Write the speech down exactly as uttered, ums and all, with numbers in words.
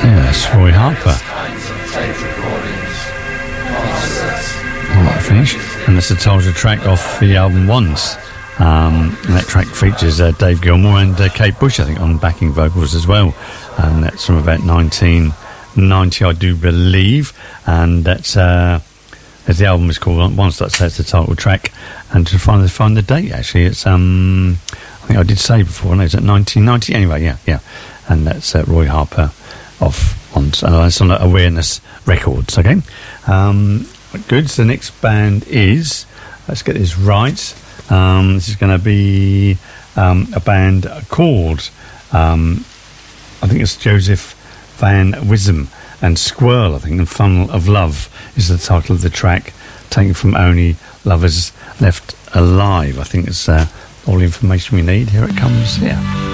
Yes, Roy Harper. Right, finish. And that's the title track off the album Once. Um, and that track features uh, Dave Gilmour and uh, Kate Bush, I think, on backing vocals as well. And that's from about nineteen ninety, I do believe. And that's uh, as the album is called Once. That's, that's the title track. And to find, find the date, actually, it's um, I think I did say before. No, it's at nineteen ninety. Anyway, yeah, yeah. And that's uh, Roy Harper off Once. And that's on Awareness Records. Okay. Um, good. So the next band is, let's get this right. Um, this is going to be um, a band called, um, I think it's Joseph Van Wisdom and Squirrel, I think, and Funnel of Love is the title of the track, taken from Only Lovers Left Alive. I think it's uh, all the information we need. Here it comes, yeah.